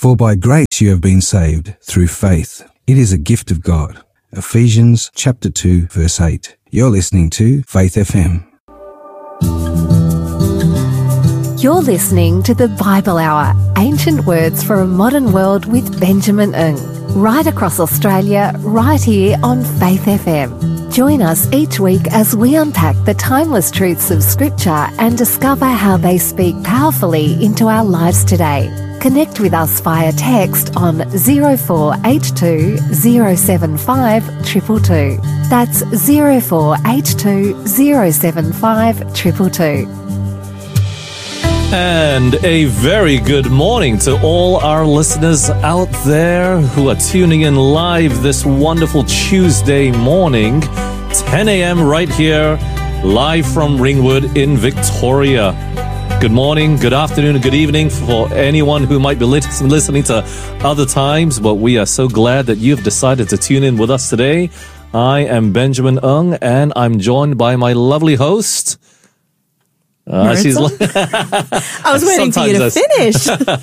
For by grace you have been saved through faith. It is a gift of God. Ephesians chapter 2, verse 8. You're listening to Faith FM. You're listening to the Bible Hour, Ancient Words for a Modern World with Benjamin Ng. Right across Australia, right here on Faith FM. Join us each week as we unpack the timeless truths of Scripture and discover how they speak powerfully into our lives today. Connect with us via text on 0482 075 222. That's 0482 075 222. And a very good morning to all our listeners out there who are tuning in live this wonderful Tuesday morning, 10 a.m. right here, live from Ringwood in Victoria. Good morning, good afternoon, good evening for anyone who might be listening to other times, but we are so glad that you've decided to tune in with us today. I am Benjamin Ng, and I'm joined by my lovely host. She's I was waiting for you to finish.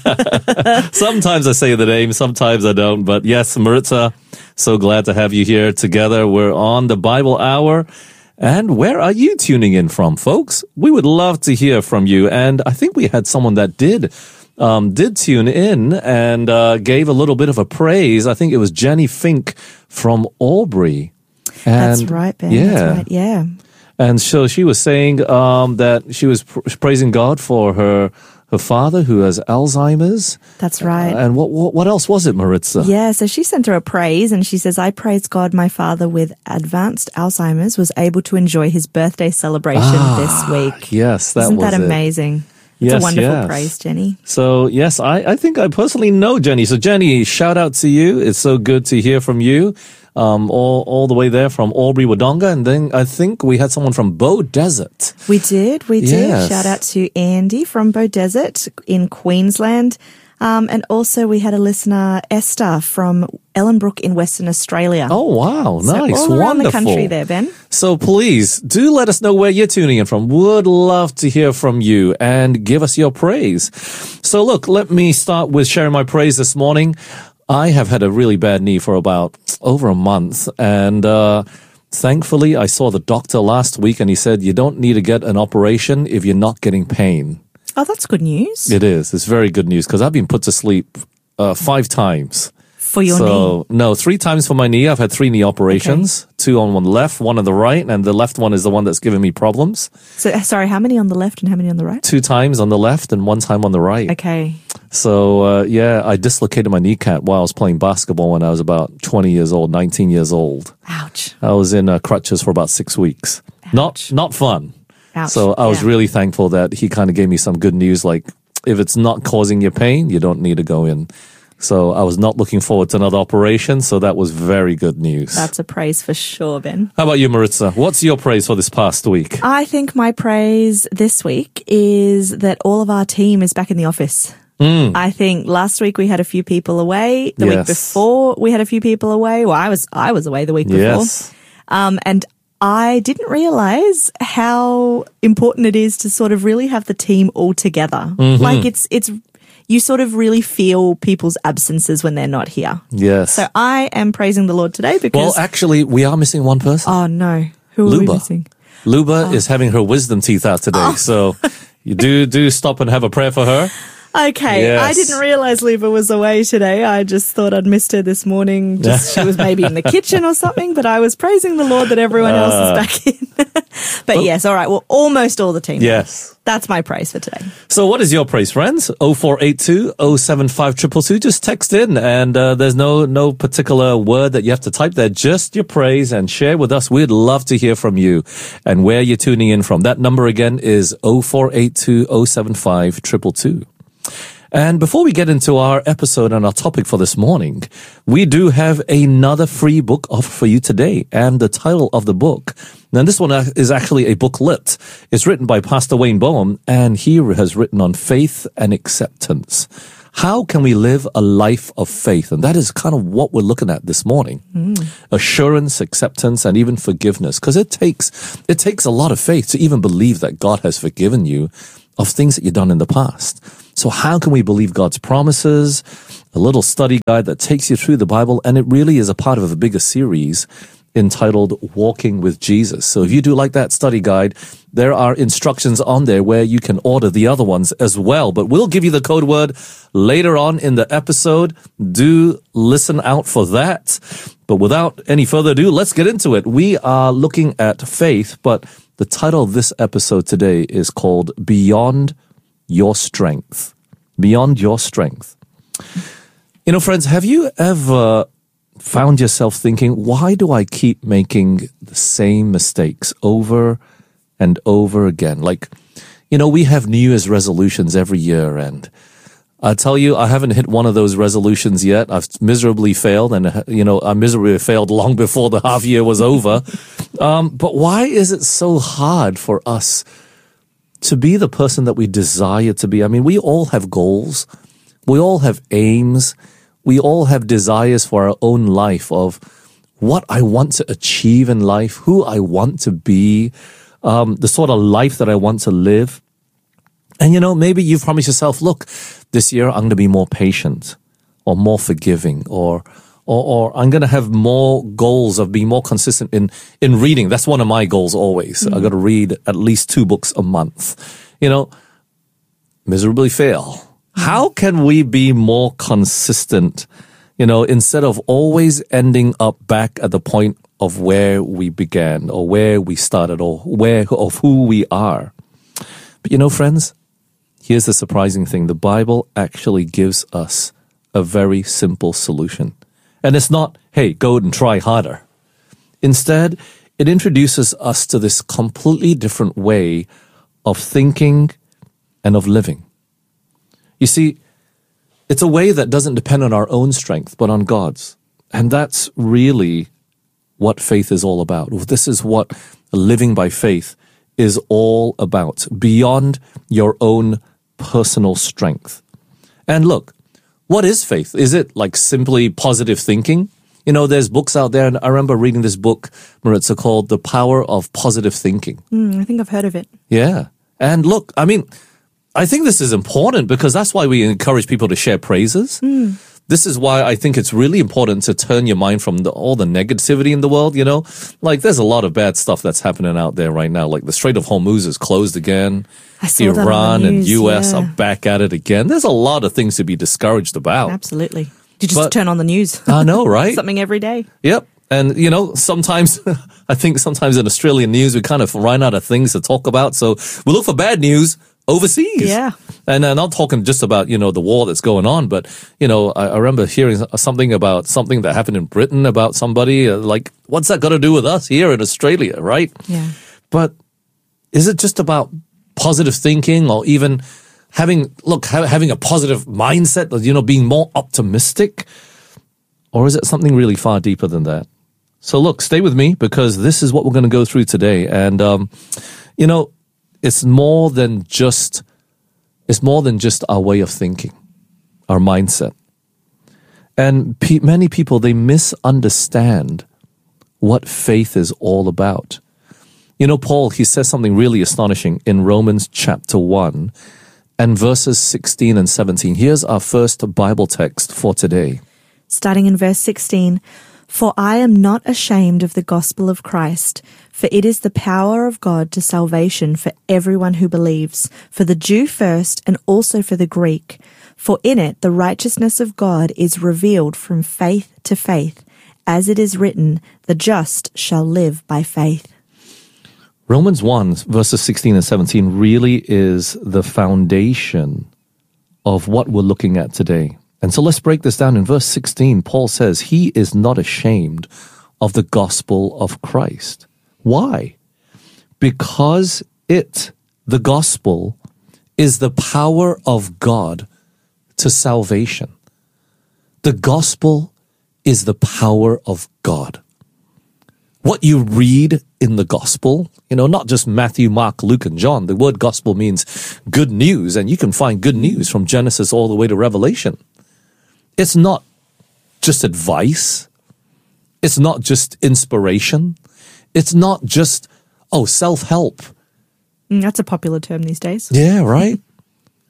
Sometimes I say the name, sometimes I don't. But yes, Maritza, so glad to have you here together. We're on the Bible Hour. And where are you tuning in from, folks? We would love to hear from you. And I think we had someone that did tune in and gave a little bit of a praise. I think it was Jenny Fink from Albury. And that's right, Ben. Yeah. That's right, yeah. And so she was saying that she was praising God for her father who has Alzheimer's. That's right. And what else was it, Maritza? Yeah, so she sent her a praise and she says, I praise God my father with advanced Alzheimer's was able to enjoy his birthday celebration this week. Yes, Isn't that amazing? It's a wonderful praise, Jenny. So, yes, I think I personally know Jenny. So, Jenny, shout out to you. It's so good to hear from you. All the way there from Albury Wodonga. And then I think we had someone from Beaudesert. We did. Yes. Shout out to Andy from Beaudesert in Queensland. And also we had a listener, Esther from Ellenbrook in Western Australia. Oh, wow. Nice. So all around Wonderful. the country there, Ben. So please do let us know where you're tuning in from. Would love to hear from you and give us your praise. So look, let me start with sharing my praise this morning. I have had a really bad knee for about over a month, and thankfully I saw the doctor last week and he said you don't need to get an operation if you're not getting pain. Oh, that's good news. It is. It's very good news because I've been put to sleep 5 times. For your knee? No, 3 times for my knee. I've had 3 knee operations, 2 on one left, 1 on the right, and the left one is the one that's giving me problems. So, sorry, how many on the left and how many on the right? 2 times on the left and 1 time on the right. Okay. So, I dislocated my kneecap while I was playing basketball when I was about 20 years old, 19 years old. Ouch. I was in crutches for about 6 weeks. Ouch. Not fun. Ouch. So I was really thankful that he kind of gave me some good news, like if it's not causing you pain, you don't need to go in. So I was not looking forward to another operation, so that was very good news. That's a praise for sure, Ben. How about you, Maritza? What's your praise for this past week? I think my praise this week is that all of our team is back in the office. I think last week we had a few people away. The week before we had a few people away. Well, I was away the week before. Yes. And I didn't realize how important it is to sort of really have the team all together. Like it's you sort of really feel people's absences when they're not here. Yes. So I am praising the Lord today because... Well, actually, we are missing one person. Oh, no. Who are we missing? Luba is having her wisdom teeth out today. So you do stop and have a prayer for her. Okay, yes. I didn't realize Luba was away today. I just thought I'd missed her this morning. She was maybe in the kitchen or something, but I was praising the Lord that everyone else is back in. But yes, all right. Well, almost all the team. Yes. That's my praise for today. So what is your praise, friends? 0482 075 222. Just text in and there's no particular word that you have to type there. Just your praise and share with us. We'd love to hear from you and where you're tuning in from. That number again is 0482 075 222. And before we get into our episode and our topic for this morning, we do have another free book offer for you today. And the title of the book, now this one is actually a booklet. It's written by Pastor Wayne Boehm, and he has written on faith and acceptance. How can we live a life of faith? And that is kind of what we're looking at this morning. Assurance, acceptance, and even forgiveness. Because it takes a lot of faith to even believe that God has forgiven you of things that you've done in the past. So how can we believe God's promises a little study guide that takes you through the Bible, and it really is a part of a bigger series entitled Walking with Jesus. So if you do like that study guide, there are instructions on there where you can order the other ones as well. But we'll give you the code word later on in the episode. Do listen out for that. But without any further ado, let's get into it. We are looking at faith, but the title of this episode today is called Beyond Your Strength. Beyond Your Strength. You know, friends, have you ever found yourself thinking, why do I keep making the same mistakes over and over again? Like, you know, we have New Year's resolutions every year, and I tell you, I haven't hit one of those resolutions yet. I've miserably failed, and, you know, I miserably failed long before the half year was over. But why is it so hard for us to be the person that we desire to be? I mean, we all have goals. We all have aims. We all have desires for our own life of what I want to achieve in life, who I want to be, the sort of life that I want to live. And, you know, maybe you've promised yourself, look, this year I'm going to be more patient or more forgiving or I'm going to have more goals of being more consistent in reading. That's one of my goals always. I've got to read at least 2 books a month. You know, miserably fail. How can we be more consistent, you know, instead of always ending up back at the point of where we began or where we started or of who we are? But you know, friends, here's the surprising thing. The Bible actually gives us a very simple solution. And it's not, hey, go and try harder. Instead, it introduces us to this completely different way of thinking and of living. You see, it's a way that doesn't depend on our own strength, but on God's. And that's really what faith is all about. This is what living by faith is all about, beyond your own personal strength. And look, what is faith? Is it like simply positive thinking? You know, there's books out there, and I remember reading this book, Maritza, called The Power of Positive Thinking. I think I've heard of it. Yeah. And look, I mean, I think this is important because that's why we encourage people to share praises. This is why I think it's really important to turn your mind from all the negativity in the world, you know? Like, there's a lot of bad stuff that's happening out there right now. Like, the Strait of Hormuz is closed again. I saw that on the Iran and news, US yeah. are back at it again. There's a lot of things to be discouraged about. Absolutely. You just turn on the news. I know, right? Something every day. Yep. And, you know, sometimes, I think sometimes in Australian news, we kind of run out of things to talk about. So we look for bad news overseas. Yeah. And I'm not talking just about, you know, the war that's going on, but, you know, I remember hearing something about something that happened in Britain about somebody, like, what's that got to do with us here in Australia, right? Yeah. But is it just about positive thinking or even having a positive mindset, you know, being more optimistic? Or is it something really far deeper than that? So look, stay with me because this is what we're going to go through today. And, you know, it's more than just our way of thinking, our mindset. And many people, they misunderstand what faith is all about. You know, Paul, he says something really astonishing in Romans chapter 1 and verses 16 and 17. Here's our first Bible text for today. Starting in verse 16, "For I am not ashamed of the gospel of Christ, for it is the power of God to salvation for everyone who believes, for the Jew first and also for the Greek. For in it the righteousness of God is revealed from faith to faith, as it is written, the just shall live by faith." Romans 1 verses 16 and 17 really is the foundation of what we're looking at today. And so let's break this down. In verse 16, Paul says he is not ashamed of the gospel of Christ. Why? Because the gospel, is the power of God to salvation. The gospel is the power of God. What you read in the gospel, you know, not just Matthew, Mark, Luke, and John. The word gospel means good news, and you can find good news from Genesis all the way to Revelation. It's not just advice. It's not just inspiration. It's not just, self-help. That's a popular term these days. Yeah, right?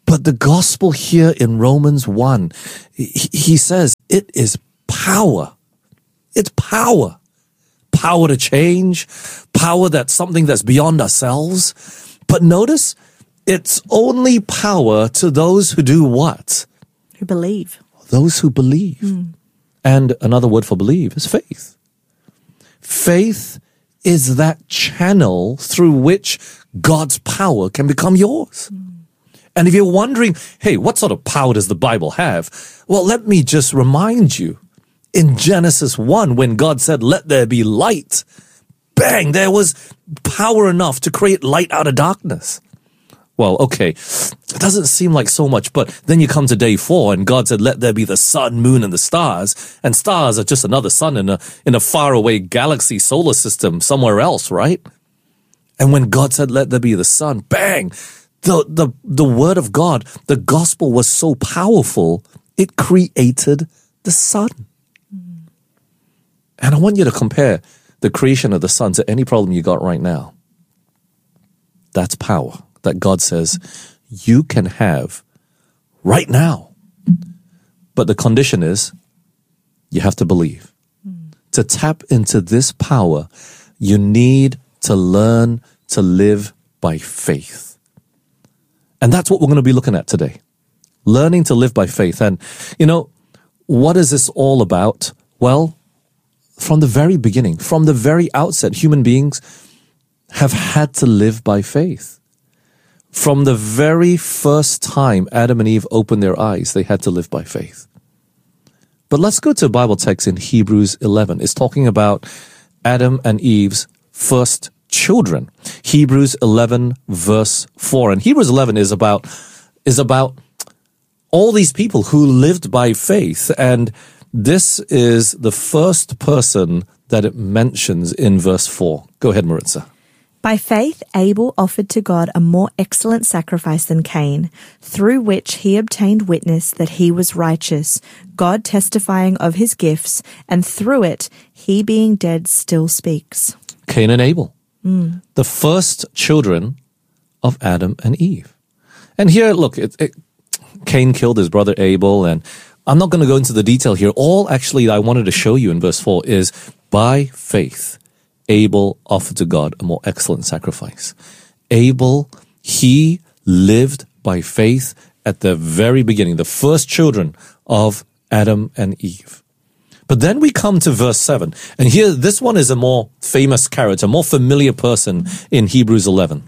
But the gospel here in Romans 1, he says it is power. It's power. Power to change, power that's something that's beyond ourselves. But notice, it's only power to those who do what? Who believe. Those who believe. And another word for believe is faith. Faith is that channel through which God's power can become yours. And if you're wondering, hey, what sort of power does the Bible have? Well, let me just remind you. In Genesis 1, when God said, let there be light, bang, there was power enough to create light out of darkness. Well, okay, it doesn't seem like so much, but then you come to day 4 and God said, let there be the sun, moon, and the stars. And stars are just another sun in a faraway galaxy solar system somewhere else, right? And when God said, let there be the sun, bang, the word of God, the gospel was so powerful, it created the sun. And I want you to compare the creation of the sun to any problem you got right now. That's power that God says you can have right now. But the condition is you have to believe. To tap into this power, you need to learn to live by faith. And that's what we're going to be looking at today. Learning to live by faith. And, what is this all about? Well, from the very beginning, from the very outset, human beings have had to live by faith. From the very first time Adam and Eve opened their eyes, they had to live by faith. But let's go to a Bible text in Hebrews 11. It's talking about Adam and Eve's first children. Hebrews 11 verse 4. And Hebrews 11 is about all these people who lived by faith. And this is the first person that it mentions in verse 4. Go ahead, Maritza. By faith, Abel offered to God a more excellent sacrifice than Cain, through which he obtained witness that he was righteous, God testifying of his gifts, and through it, he being dead still speaks. Cain and Abel, the first children of Adam and Eve. And here, look, Cain killed his brother Abel, and I'm not going to go into the detail here. All actually I wanted to show you in verse 4 is by faith, Abel offered to God a more excellent sacrifice. Abel, he lived by faith at the very beginning, the first children of Adam and Eve. But then we come to verse 7. And here, this one is a more famous character, more familiar person in Hebrews 11.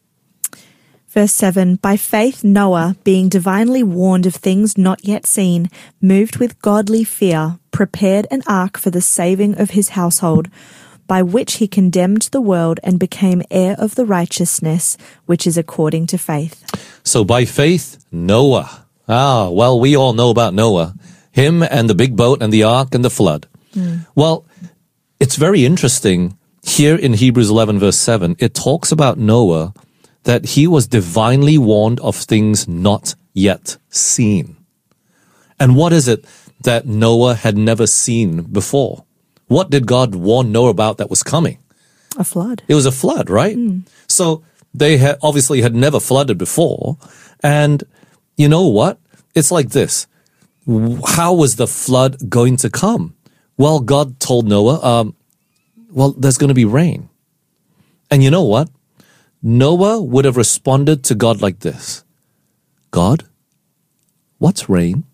Verse 7, by faith Noah, being divinely warned of things not yet seen, moved with godly fear, prepared an ark for the saving of his household, by which he condemned the world and became heir of the righteousness which is according to faith. So by faith, Noah. Well, we all know about Noah. Him and the big boat and the ark and the flood. Well, it's very interesting. Here in Hebrews 11 verse 7, it talks about Noah that he was divinely warned of things not yet seen. And what is it that Noah had never seen before? What did God warn Noah about that was coming? A flood. It was a flood, right? So they obviously had never flooded before. And you know what? It's like this. How was the flood going to come? Well, God told Noah, there's going to be rain. And you know what? Noah would have responded to God like this. God, what's rain?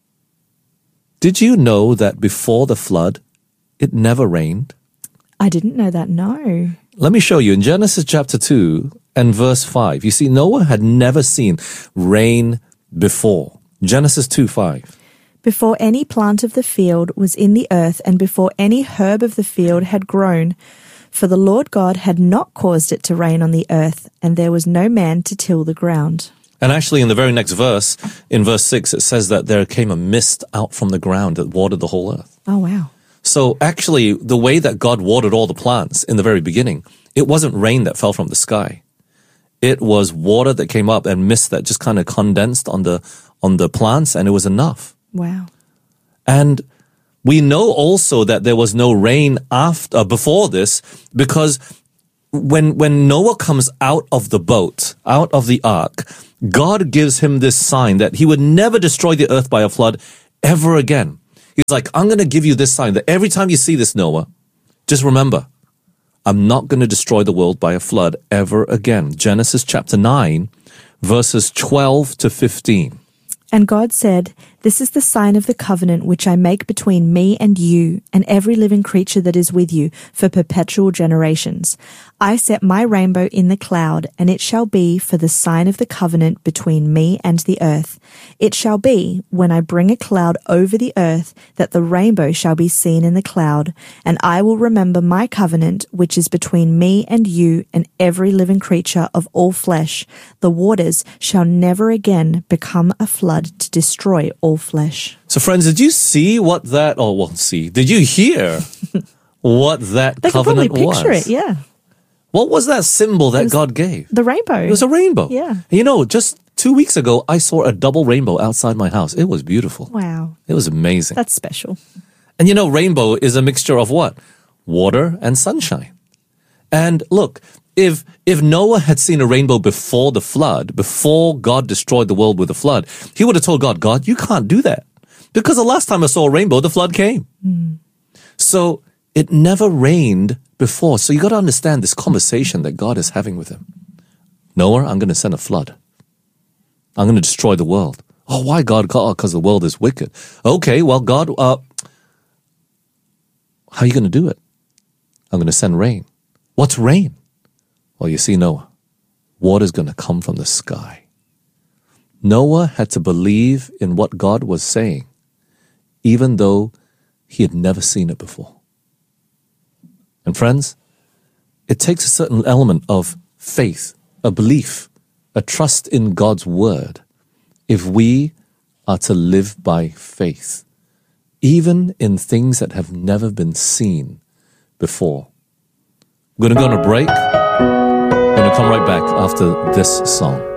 Did you know that before the flood, it never rained? I didn't know that, no. Let me show you. In Genesis chapter 2 and verse 5, you see, Noah had never seen rain before. Genesis 2:5. Before any plant of the field was in the earth, and before any herb of the field had grown, for the Lord God had not caused it to rain on the earth, and there was no man to till the ground. And actually, in the very next verse, in verse 6, it says that there came a mist out from the ground that watered the whole earth. Oh, wow. So actually, the way that God watered all the plants in the very beginning, it wasn't rain that fell from the sky. It was water that came up and mist that just kind of condensed on the plants, and it was enough. Wow. And we know also that there was no rain before this, because when Noah comes out of the boat, out of the ark, God gives him this sign that he would never destroy the earth by a flood ever again. He's like, I'm going to give you this sign that every time you see this, Noah, just remember, I'm not going to destroy the world by a flood ever again. Genesis chapter 9, verses 12 to 15. And God said, "This is the sign of the covenant which I make between me and you and every living creature that is with you for perpetual generations. I set my rainbow in the cloud, and it shall be for the sign of the covenant between me and the earth. It shall be, when I bring a cloud over the earth, that the rainbow shall be seen in the cloud, and I will remember my covenant which is between me and you and every living creature of all flesh. The waters shall never again become a flood to destroy all flesh." So friends, did you see what that, did you hear what that They could covenant probably picture was? it, yeah. What was that symbol that God gave? The rainbow. It was a rainbow. Yeah. You know, just 2 weeks ago, I saw a double rainbow outside my house. It was beautiful. Wow. It was amazing. That's special. And you know, rainbow is a mixture of what? Water and sunshine. And look, if Noah had seen a rainbow before the flood, before God destroyed the world with a flood, he would have told God, you can't do that. Because the last time I saw a rainbow, the flood came. So it never rained before. So you got to understand this conversation that God is having with him. Noah, I'm going to send a flood. I'm going to destroy the world. Oh, why, God? Because the world is wicked. Okay, well, God, how are you going to do it? I'm going to send rain. What's rain? Well, you see, Noah, water's going to come from the sky. Noah had to believe in what God was saying, even though he had never seen it before. And friends, it takes a certain element of faith, a belief, a trust in God's word, if we are to live by faith, even in things that have never been seen before. We're going to go on a break. We're going to come right back after this song.